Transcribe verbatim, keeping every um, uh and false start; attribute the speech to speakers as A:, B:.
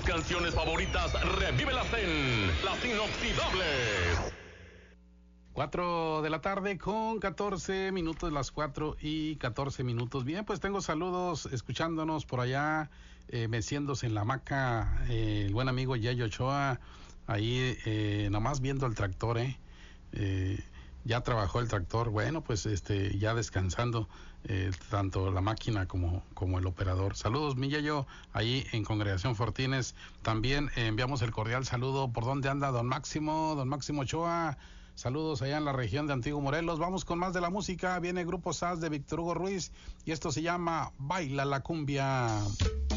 A: canciones favoritas, revívelas en Las Inoxidables.
B: Cuatro de la tarde con catorce minutos, las cuatro y catorce minutos. Bien, pues tengo saludos escuchándonos por allá, eh, meciéndose en la hamaca, eh, el buen amigo Yayo Ochoa, ahí eh, nomás viendo el tractor, eh. eh ya trabajó el tractor, bueno, pues este ya descansando, eh, tanto la máquina como, como el operador. Saludos, mi Yayo, ahí en Congregación Fortines. También eh, enviamos el cordial saludo. ¿Por dónde anda don Máximo? Don Máximo Ochoa. Saludos allá en la región de Antiguo Morelos. Vamos con más de la música. Viene Grupo S A S de Víctor Hugo Ruiz y esto se llama Baila la Cumbia.